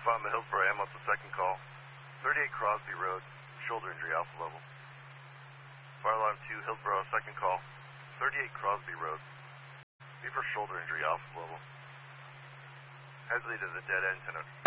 Fatma Hillsborough ambulance, a second call. 38 Crosby Road, shoulder injury, alpha level. Fire alarm 2, Hillsborough, second call. 38 Crosby Road. Be for shoulder injury, alpha level. Headley to the dead end, 10